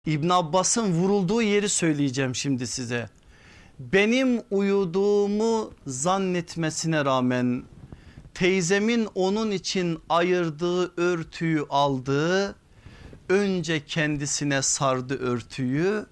İbn Abbas'ın vurulduğu yeri söyleyeceğim şimdi size. Benim uyuduğumu zannetmesine rağmen teyzemin onun için ayırdığı örtüyü aldı. Önce kendisine sardı örtüyü.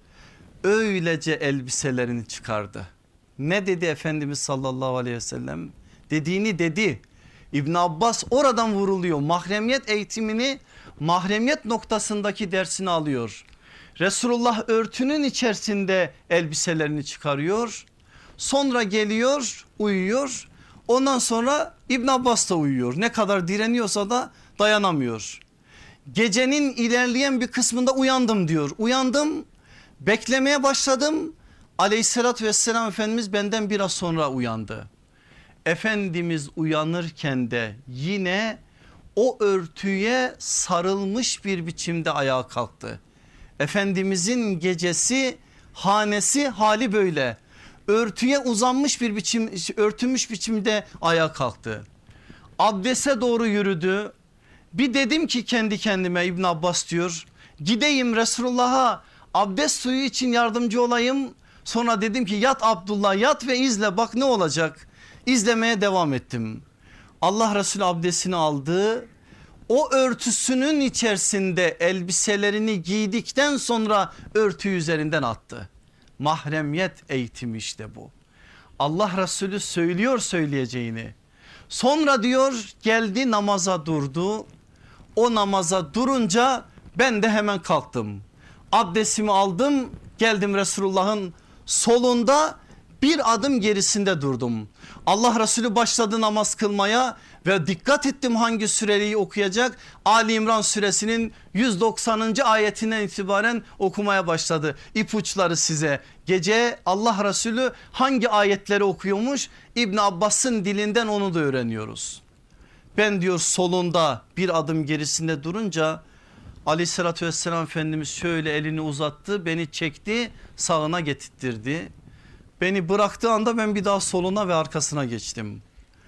Öylece elbiselerini çıkardı. Ne dedi Efendimiz sallallahu aleyhi ve sellem? Dediğini dedi. İbn Abbas oradan vuruluyor. Mahremiyet eğitimini, mahremiyet noktasındaki dersini alıyor. Resulullah örtünün içerisinde elbiselerini çıkarıyor. Sonra geliyor, uyuyor. Ondan sonra İbn Abbas da uyuyor. Ne kadar direniyorsa da dayanamıyor. Gecenin ilerleyen bir kısmında uyandım diyor. Uyandım, beklemeye başladım. Aleyhissalatü vesselam Efendimiz benden biraz sonra uyandı. Efendimiz uyanırken de yine o örtüye sarılmış bir biçimde ayağa kalktı. Efendimizin gecesi, hanesi hali böyle. Örtüye uzanmış bir biçim, örtülmüş biçimde ayağa kalktı. Abdeste doğru yürüdü. Bir dedim ki kendi kendime, İbn Abbas diyor, gideyim Resulullah'a abdest suyu için yardımcı olayım. Sonra dedim ki yat Abdullah, yat ve izle, bak ne olacak. İzlemeye devam ettim. Allah Resulü abdestini aldı. O örtüsünün içerisinde elbiselerini giydikten sonra örtü üzerinden attı. Mahremiyet eğitimi işte bu. Allah Resulü söylüyor söyleyeceğini. Sonra diyor geldi namaza durdu. O namaza durunca ben de hemen kalktım. Abdestimi aldım, geldim Resulullah'ın solunda, bir adım gerisinde durdum. Allah Resulü başladı namaz kılmaya ve dikkat ettim hangi süreyi okuyacak. Ali İmran suresinin 190. ayetinden itibaren okumaya başladı. İpuçları size. Gece Allah Resulü hangi ayetleri okuyormuş? İbn Abbas'ın dilinden onu da öğreniyoruz. Ben diyor solunda bir adım gerisinde durunca aleyhissalatü vesselam Efendimiz şöyle elini uzattı, beni çekti, sağına getirttirdi. Beni bıraktığı anda ben bir daha soluna ve arkasına geçtim.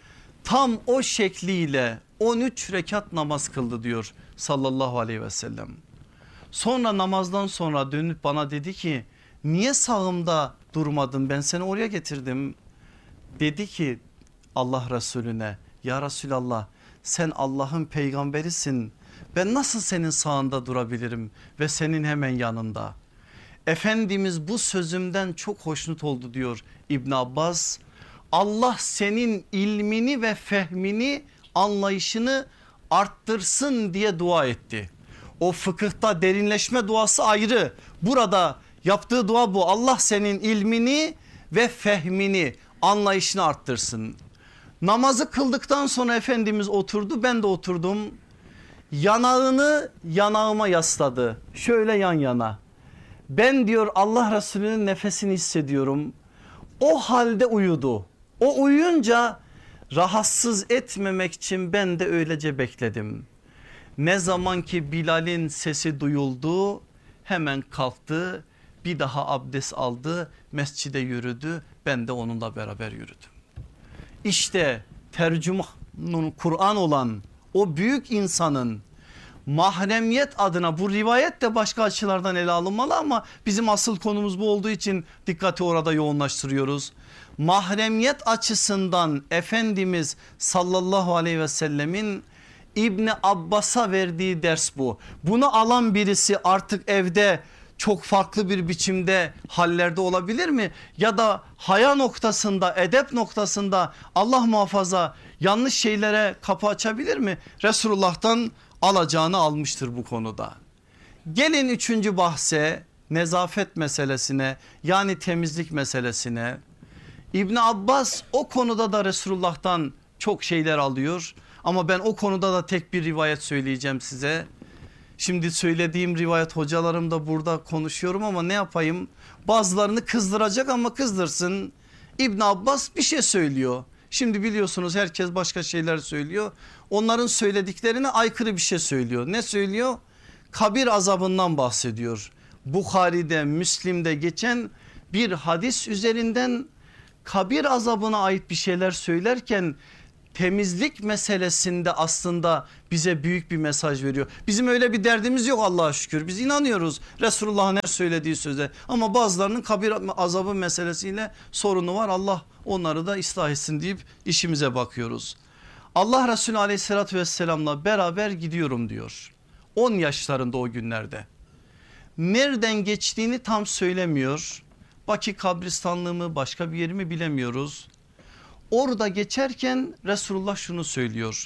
Tam o şekliyle 13 rekat namaz kıldı diyor sallallahu aleyhi ve sellem. Sonra namazdan sonra dönüp bana dedi ki niye sağımda durmadın, ben seni oraya getirdim. Dedi ki Allah Resulüne, ya Resulallah sen Allah'ın peygamberisin, ben nasıl senin sağında durabilirim ve senin hemen yanında. Efendimiz bu sözümden çok hoşnut oldu diyor İbn Abbas. Allah senin ilmini ve fehmini, anlayışını arttırsın diye dua etti. O fıkıhta derinleşme duası ayrı. Burada yaptığı dua bu. Allah senin ilmini ve fehmini, anlayışını arttırsın. Namazı kıldıktan sonra Efendimiz oturdu, ben de oturdum. Yanağını yanağıma yasladı. Şöyle yan yana. Ben diyor Allah Resulü'nün nefesini hissediyorum. O halde uyudu. O uyuyunca rahatsız etmemek için ben de öylece bekledim. Ne zaman ki Bilal'in sesi duyuldu hemen kalktı, bir daha abdest aldı, mescide yürüdü, ben de onunla beraber yürüdüm. İşte tercümanın Kur'an olan o büyük insanın mahremiyet adına, bu rivayet de başka açılardan ele alınmalı ama bizim asıl konumuz bu olduğu için dikkati orada yoğunlaştırıyoruz. Mahremiyet açısından Efendimiz sallallahu aleyhi ve sellemin İbni Abbas'a verdiği ders bu. Bunu alan birisi artık evde çok farklı bir biçimde hallerde olabilir mi? Ya da haya noktasında, edep noktasında Allah muhafaza yanlış şeylere kapı açabilir mi? Resulullah'tan alacağını almıştır bu konuda. Gelin üçüncü bahse, nezafet meselesine, yani temizlik meselesine. İbn Abbas o konuda da Resulullah'tan çok şeyler alıyor ama ben o konuda da tek bir rivayet söyleyeceğim size. Şimdi söylediğim rivayet hocalarım da burada konuşuyorum ama ne yapayım, bazılarını kızdıracak ama kızdırsın. İbn Abbas bir şey söylüyor. Şimdi biliyorsunuz herkes başka şeyler söylüyor. Onların söylediklerine aykırı bir şey söylüyor. Ne söylüyor? Kabir azabından bahsediyor. Bukhari'de, Müslim'de geçen bir hadis üzerinden kabir azabına ait bir şeyler söylerken temizlik meselesinde aslında bize büyük bir mesaj veriyor. Bizim öyle bir derdimiz yok Allah'a şükür. Biz inanıyoruz Resulullah'ın her söylediği söze, ama bazılarının kabir azabı meselesiyle sorunu var. Allah onları da ıslah etsin deyip işimize bakıyoruz. Allah Resulü aleyhissalatü vesselamla beraber gidiyorum diyor. 10 yaşlarında o günlerde. Nereden geçtiğini tam söylemiyor. Baki kabristanlığı mı, başka bir yeri mi bilemiyoruz. Orada geçerken Resulullah şunu söylüyor: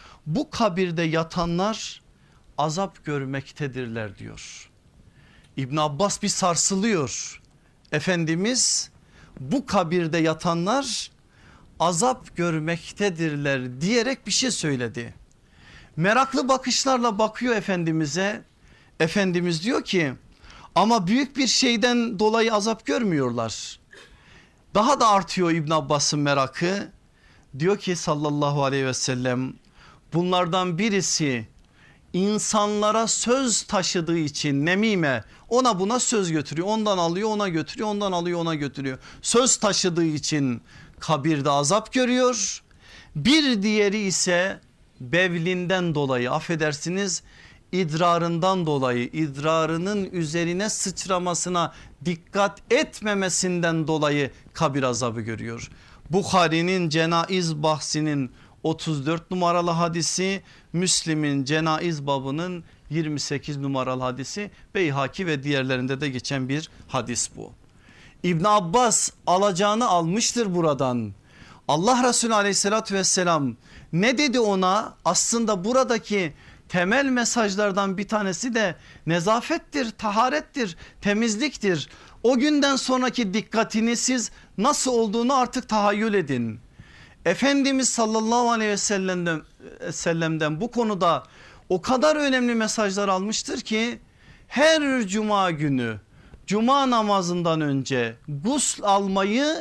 bu kabirde yatanlar azap görmektedirler diyor. İbn Abbas bir sarsılıyor. Efendimiz bu kabirde yatanlar azap görmektedirler diyerek bir şey söyledi. Meraklı bakışlarla bakıyor Efendimiz'e. Efendimiz diyor ki ama büyük bir şeyden dolayı azap görmüyorlar. Daha da artıyor İbn Abbas'ın merakı. Diyor ki sallallahu aleyhi ve sellem, bunlardan birisi insanlara söz taşıdığı için nemime, ona buna söz götürüyor, ondan alıyor ona götürüyor, ondan alıyor ona götürüyor. Söz taşıdığı için kabirde azap görüyor. Bir diğeri ise bevlinden dolayı, affedersiniz, idrarından dolayı, idrarının üzerine sıçramasına dikkat etmemesinden dolayı kabir azabı görüyor. Bukhari'nin cenaiz bahsinin 34 numaralı hadisi, Müslim'in cenaiz babının 28 numaralı hadisi, Beyhaki ve diğerlerinde de geçen bir hadis bu. İbn Abbas alacağını almıştır buradan. Allah Resulü aleyhissalatü vesselam ne dedi ona? Aslında buradaki temel mesajlardan bir tanesi de nezafettir, taharettir, temizliktir. O günden sonraki dikkatini siz nasıl olduğunu artık tahayyül edin. Efendimiz sallallahu aleyhi ve sellem'den bu konuda o kadar önemli mesajlar almıştır ki her cuma günü cuma namazından önce gusl almayı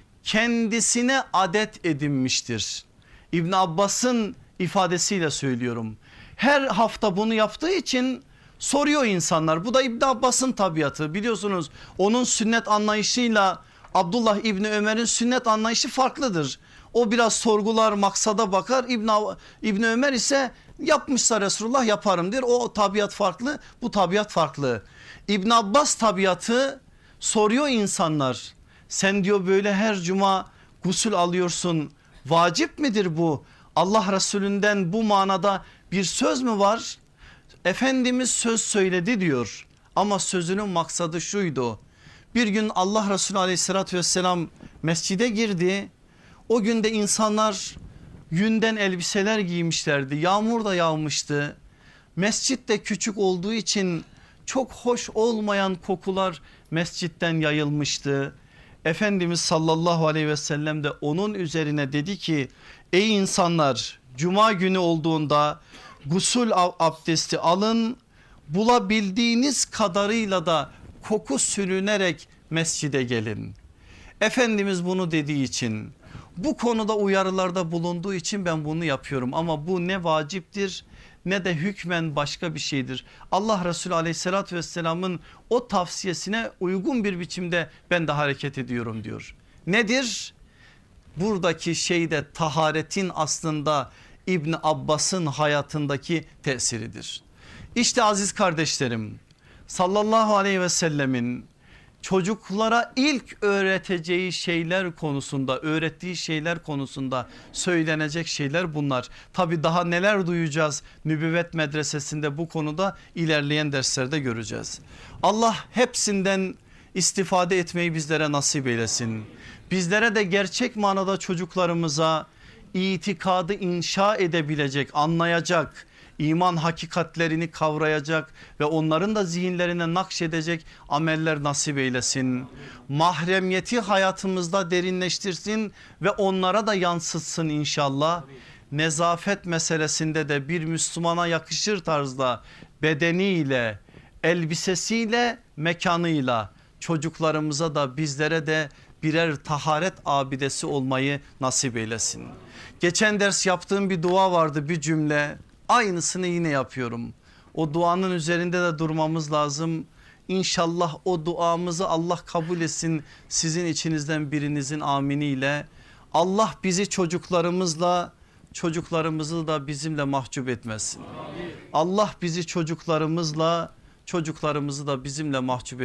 kendisine adet edinmiştir. İbn Abbas'ın ifadesiyle söylüyorum. Her hafta bunu yaptığı için soruyor insanlar. Bu da İbn Abbas'ın tabiatı, biliyorsunuz onun sünnet anlayışıyla Abdullah İbni Ömer'in sünnet anlayışı farklıdır. O biraz sorgular, maksada bakar. İbni Ömer ise yapmışsa Resulullah yaparım der. O tabiat farklı, bu tabiat farklı. İbn Abbas tabiatı, soruyor insanlar. Sen diyor böyle her cuma gusül alıyorsun, vacip midir bu? Allah Resulünden bu manada bir söz mü var? Efendimiz söz söyledi diyor, ama sözünün maksadı şuydu. Bir gün Allah Resulü aleyhissalatü vesselam mescide girdi. O günde insanlar yünden elbiseler giymişlerdi. Yağmur da yağmıştı. Mescit de küçük olduğu için çok hoş olmayan kokular mescitten yayılmıştı. Efendimiz sallallahu aleyhi ve sellem de onun üzerine dedi ki, ey insanlar, cuma günü olduğunda gusül abdesti alın, bulabildiğiniz kadarıyla da koku sürünerek mescide gelin. Efendimiz bunu dediği için, bu konuda uyarılarda bulunduğu için ben bunu yapıyorum, ama bu ne vaciptir ne de hükmen başka bir şeydir. Allah Resulü aleyhissalatü vesselamın o tavsiyesine uygun bir biçimde ben de hareket ediyorum diyor. Nedir? Buradaki şeyde taharetin aslında İbn Abbas'ın hayatındaki tesiridir. İşte aziz kardeşlerim, sallallahu aleyhi ve sellemin çocuklara ilk öğreteceği şeyler konusunda, öğrettiği şeyler konusunda söylenecek şeyler bunlar. Tabii daha neler duyacağız nübüvvet medresesinde, bu konuda ilerleyen derslerde göreceğiz. Allah hepsinden istifade etmeyi bizlere nasip eylesin. Bizlere de gerçek manada çocuklarımıza itikadı inşa edebilecek, anlayacak, iman hakikatlerini kavrayacak ve onların da zihinlerine nakşedecek ameller nasip eylesin. Mahremiyeti hayatımızda derinleştirsin ve onlara da yansıtsın inşallah. Nezafet meselesinde de bir Müslümana yakışır tarzda bedeniyle, elbisesiyle, mekanıyla çocuklarımıza da bizlere de birer taharet abidesi olmayı nasip eylesin. Geçen ders yaptığım bir dua vardı, bir cümle. Aynısını yine yapıyorum. O duanın üzerinde de durmamız lazım. İnşallah o duamızı Allah kabul etsin, sizin içinizden birinizin aminiyle. Allah bizi çocuklarımızla çocuklarımızı da bizimle mahcup etmesin. Allah bizi çocuklarımızla, çocuklarımızı da bizimle mahcup